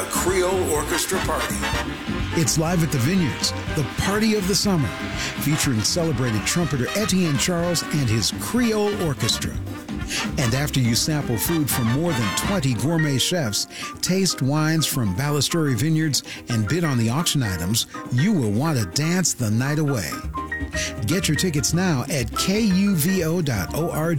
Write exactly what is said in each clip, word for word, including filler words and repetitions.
the Creole Orchestra Party. It's live at the Vineyards, the party of the summer, featuring celebrated trumpeter Etienne Charles and his Creole Orchestra. And after you sample food from more than twenty gourmet chefs, taste wines from Ballasturi Vineyards, and bid on the auction items, you will want to dance the night away. Get your tickets now at K U V O dot org.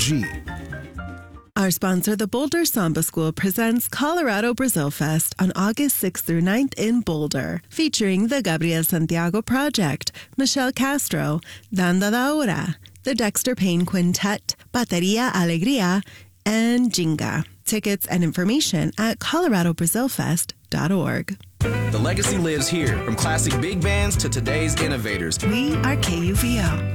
Our sponsor, the Boulder Samba School, presents Colorado Brazil Fest on August sixth through ninth in Boulder, featuring the Gabriel Santiago Project, Michelle Castro, Danda da Hora, the Dexter Payne Quintet, Bateria Alegría, and Jinga. Tickets and information at colorado brazil fest dot org. The legacy lives here, from classic big bands to today's innovators. We are K U V O.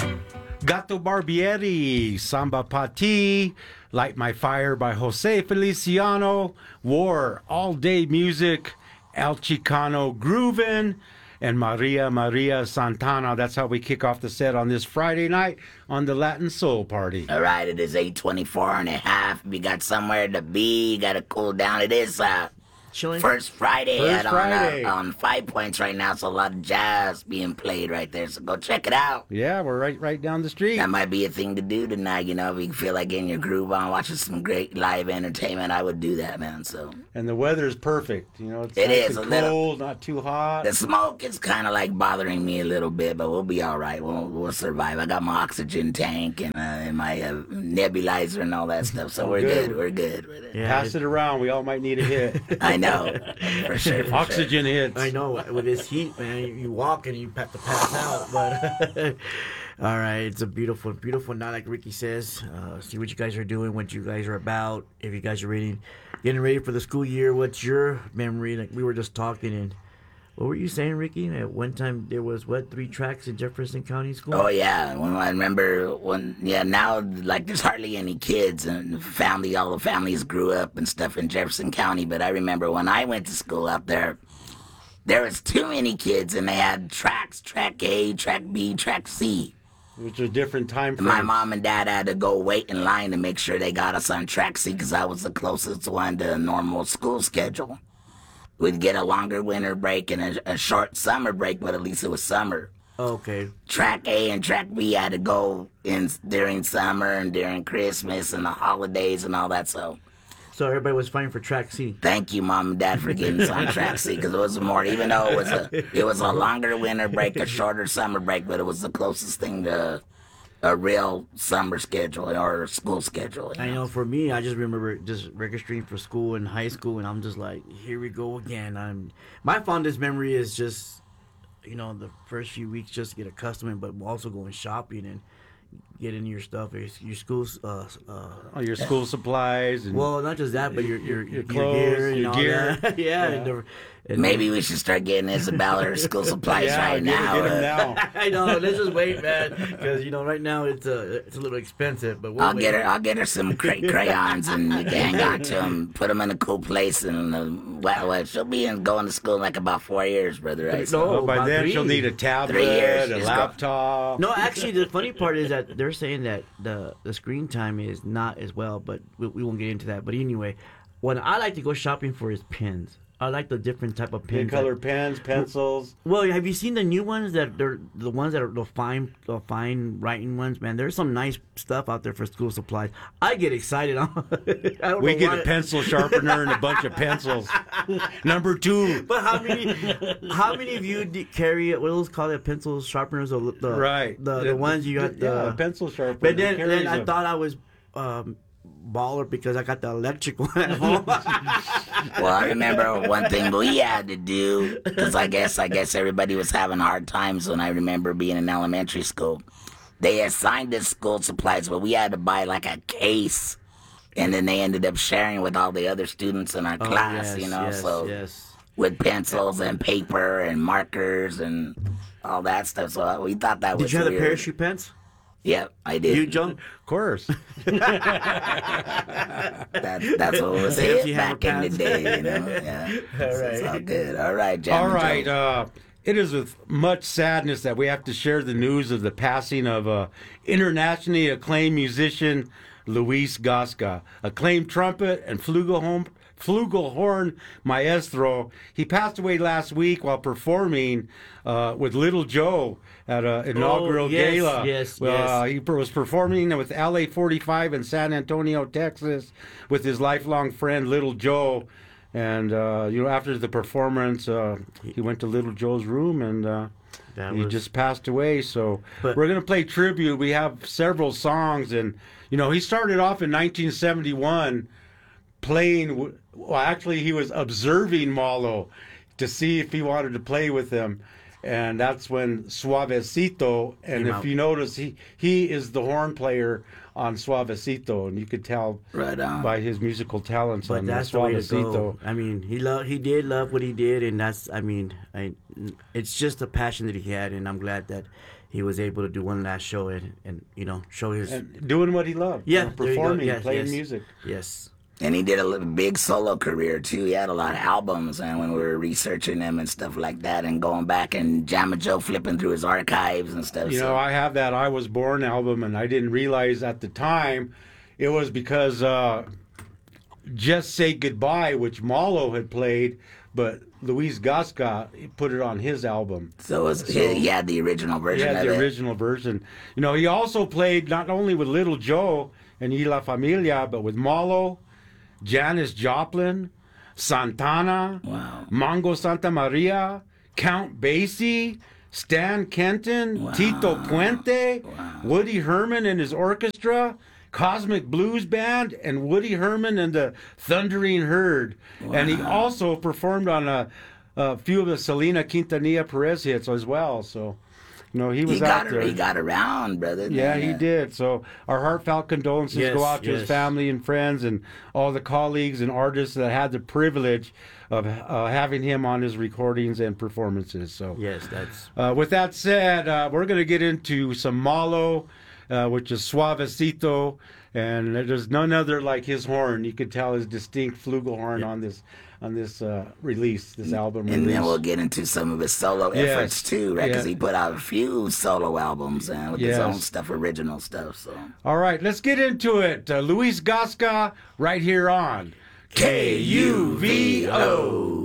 Gato Barbieri, Samba Pati, Light My Fire by Jose Feliciano, War, All Day Music, El Chicano Groovin', and Maria Maria Santana. That's how we kick off the set on this Friday night on the Latin Soul Party. All right, it is eight twenty-four and a half. If you got somewhere to be, you got to cool down. It is uh, Chilling. First Friday, First at, Friday. On, uh, on Five Points right now, so a lot of jazz being played right there. So go check it out. Yeah, we're right right down the street. That might be a thing to do tonight, you know, if you feel like getting your groove on, watching some great live entertainment. I would do that, man. So And the weather's perfect. You know, it's It nice is and a little- cold, not too hot. the smoke is kind of like bothering me a little bit, but we'll be all right. We'll, we'll survive. I got my oxygen tank and, uh, and my uh, nebulizer and all that stuff, so we're Good. good. We're good with it. Yeah, Pass it around. We all might need a hit. I know. For sure. For Oxygen hits. I know, with this heat, man, you, you walk and you have to pass out. But all right, it's a beautiful, beautiful night, like Ricky says. Uh, see what you guys are doing, what you guys are about. If you guys are reading, getting ready for the school year, what's your memory? Like we were just talking, and what were you saying, Ricky? At one time there was what three tracks in Jefferson County School? Oh yeah, when I remember when yeah now like there's hardly any kids and family all the families grew up and stuff in Jefferson County, but I remember when I went to school out there, there was too many kids and they had tracks, track A, track B, track C. Which are different time frames. My mom and dad had to go wait in line to make sure they got us on track C because I was the closest one to a normal school schedule. We'd get a longer winter break and a, a short summer break, but at least it was summer. Okay. Track A and Track B had to go in during summer and during Christmas and the holidays and all that. So So everybody was fighting for track C. thank you, Mom and Dad, for getting us on Track C because it was more, even though it was a it was a longer winter break, a shorter summer break, but it was the closest thing to a real summer schedule or school schedule. You know? I know for me, I just remember just registering for school in high school, and I'm just like, here we go again. I'm my fondest memory is just, you know, the first few weeks just to get accustomed, but also going shopping and getting your stuff, your, your school's, uh, uh, Oh, your school supplies. And well, not just that, but your your, your, clothes, gear and your all gear. that. yeah, Yeah. And the, and Maybe we should start getting Isabella school supplies yeah, right get, now. Get 'em Uh, now. I know. Let's just wait, man, because you know right now it's uh, it's a little expensive, but we'll I'll wait. get her. I'll get her some cray- crayons and we can hang on to them. Put them in a cool place, and uh, well, well, she'll be in going to school in like about four years, brother. Right? So, No, Oh, by about then three. she'll need a tablet, Three years, a she's got- laptop. No, actually, the funny part is that they're saying that the the screen time is not as well, but we, we won't get into that. But anyway, what I like to go shopping for is pens. I like the different type of Pin pens. color that- pens, pencils. well, have you seen the new ones that they're the ones that are the fine, the fine writing ones? Man, there's some nice stuff out there for school supplies. I get excited. I don't We know get why. a pencil sharpener and a bunch of pencils. Number two. But how many, how many of you d- carry what those call it pencils, sharpeners, or the Right. the, the ones you got the Yeah, a pencil sharpener. But then, carries then I them. thought I was um, baller because I got the electric one at home. well, I remember one thing we had to do because I guess I guess everybody was having hard times when I remember being in elementary school. They assigned us school supplies, but we had to buy like a case, and then they ended up sharing with all the other students in our Oh, class. yes, you know, yes, so. yes. With pencils and paper and markers and all that stuff. So we thought that was Did you have weird. the parachute pants? Yep, I did. You jump? Of course. That, that's what was Safety it hammer back in the pants. day, you know. Yeah. All So it's right. all good. All right, Jam All and right. Joe. Uh, it is with much sadness that we have to share the news of the passing of uh, internationally acclaimed musician Luis Gasca, acclaimed trumpet and flugelhorn flugelhorn maestro. He passed away last week while performing uh, with Little Joe at an inaugural Oh, yes, gala. yes, Uh, yes. He was performing with L A forty-five in San Antonio, Texas, with his lifelong friend Little Joe. And uh, you know, after the performance, uh, he went to Little Joe's room and uh, That he was- just passed away. So But- we're gonna play tribute. We have several songs, and you know, he started off in nineteen seventy-one playing. w- Well, actually, he was observing Malo to see if he wanted to play with him, and that's when Suavecito. And Came if out. you notice, he he is the horn player on Suavecito, and you could tell Right on. by his musical talents But on that's the way to Suavecito. go. I mean, he loved, he did love what he did, and that's, I mean, I, it's just a passion that he had, and I'm glad that he was able to do one last show and, and you know, show his, And doing what he loved. yeah, you know, there you go. performing, Yes, playing yes. music. Yes. And he did a little big solo career too. He had a lot of albums, and when we were researching them and stuff like that, and going back and Jamma Joe flipping through his archives and stuff. You so. know, I have that I Was Born album, and I didn't realize at the time it was because uh, Just Say Goodbye, which Malo had played, but Luis Gasca put it on his album. So, it was, he, he had the original He version had of the it. original version. You know, he also played not only with Little Joe and Y La Familia, but with Malo, Janis Joplin, Santana, Wow. Mongo Santa Maria, Count Basie, Stan Kenton, Tito Puente, Woody Herman and his orchestra, Cosmic Blues Band, and Woody Herman and the Thundering Herd. And he also performed on a, a few of the Selena Quintanilla Perez hits as well. So, you know, he was He out got, there. he got around, brother. Yeah, he did. So our heartfelt condolences Yes, go out to yes. his family and friends and all the colleagues and artists that had the privilege of uh, having him on his recordings and performances. So Yes, that's, uh, with that said, uh, we're going to get into some Malo, uh, which is Suavecito, and there's none other like his horn. You could tell his distinct flugelhorn on this on this uh, release, this album And release. then we'll get into some of his solo Yes. efforts too, right? Because Yeah. he put out a few solo albums and with his Yes. own stuff, original stuff. So All right, let's get into it. Uh, Luis Gasca right here on K U V O.